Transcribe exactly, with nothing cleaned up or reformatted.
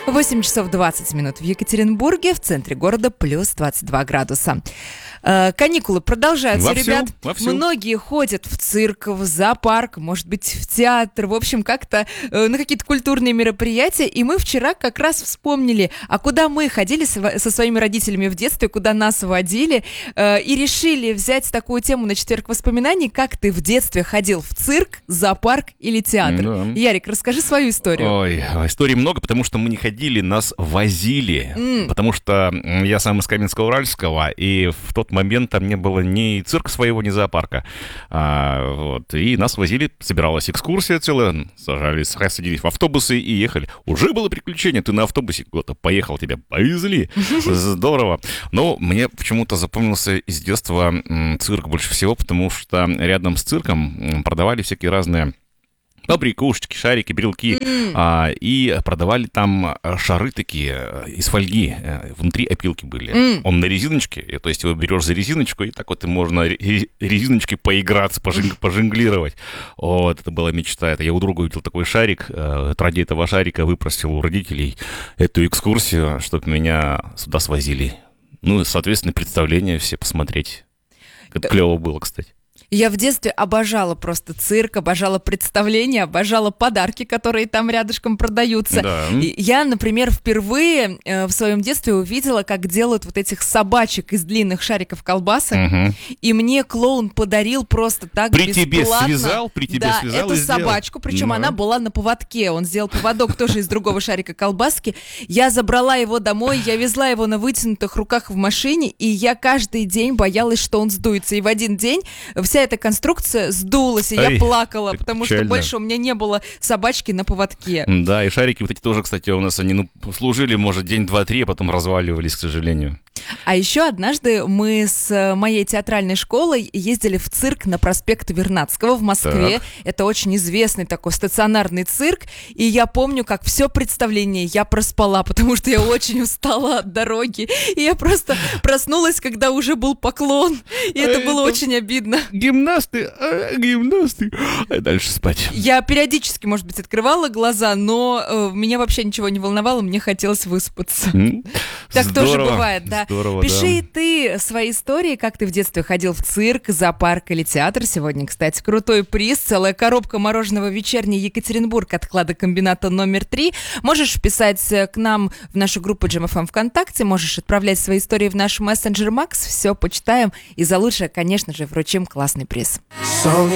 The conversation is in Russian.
восемь часов двадцать минут в Екатеринбурге, в центре города плюс двадцать два градуса. Э, каникулы продолжаются, Вовсю, ребят. вовсю. Многие ходят в цирк, в зоопарк, может быть, в театр, в общем, как-то э, на какие-то культурные мероприятия. И мы вчера как раз вспомнили, а куда мы ходили со, со своими родителями в детстве, куда нас водили, э, и решили взять такую тему на четверг воспоминаний, как ты в детстве ходил в цирк, зоопарк или театр. Да. Ярик, расскажи свою историю. Ой, историй много, потому что мы не ходили, нас возили. Mm. Потому что я сам из Каменска-Уральского, и в тот момент там не было ни цирка своего, ни зоопарка. А, вот, и нас возили, собиралась экскурсия целая, сажались, садились в автобусы и ехали. Уже было приключение, ты на автобусе куда-то поехал, тебя повезли. Здорово. Но мне почему-то запомнился из детства цирк больше всего, потому что рядом с цирком продавали всякие разные побрякушечки, шарики, брелки, mm. а, и продавали там шары такие из фольги, внутри опилки были. Mm. Он на резиночке, и, то есть его берешь за резиночку, и так вот можно резиночкой поиграться, пожинг, пожонглировать. Вот, это была мечта. Это я у друга увидел такой шарик, ради этого шарика выпросил у родителей эту экскурсию, чтобы меня сюда свозили. Ну, и, соответственно, представления все посмотреть. Это клево было, кстати. Я в детстве обожала просто цирк, обожала представления, обожала подарки, которые там рядышком продаются. Да. Я, например, впервые э, в своем детстве увидела, как делают вот этих собачек из длинных шариков колбасок. Угу. И мне клоун подарил просто так при бесплатно. Тебе связал, при тебе да, связал эту и сделал. собачку, причем ну. она была на поводке. Он сделал поводок тоже из другого шарика колбаски. Я забрала его домой, я везла его на вытянутых руках в машине, и я каждый день боялась, что он сдуется. И в один день вся эта конструкция сдулась, и Эй, я плакала, потому печально. что больше у меня не было собачки на поводке. Да, и шарики вот эти тоже, кстати, у нас они ну, служили, может, день, два, три, а потом разваливались, к сожалению. А еще однажды мы с моей театральной школой ездили в цирк на проспект Вернадского в Москве. Так. Это очень известный такой стационарный цирк. И я помню, как все представление я проспала, потому что я очень устала от дороги. И я просто проснулась, когда уже был поклон. И это было очень обидно. Гимнасты, а, гимнасты. А дальше спать. Я периодически, может быть, открывала глаза, но э, меня вообще ничего не волновало, мне хотелось выспаться. Mm. Так Здорово, тоже бывает, да. Здорово, Пиши да. и ты свои истории, как ты в детстве ходил в цирк, зоопарк или театр. Сегодня, кстати, крутой приз, целая коробка мороженого «Вечерний Екатеринбург» от хладокомбината номер три. Можешь писать к нам в нашу группу Джем эф эм ВКонтакте, можешь отправлять свои истории в наш мессенджер Макс, все почитаем и за лучшее, конечно же, вручим классный приз. Солнечный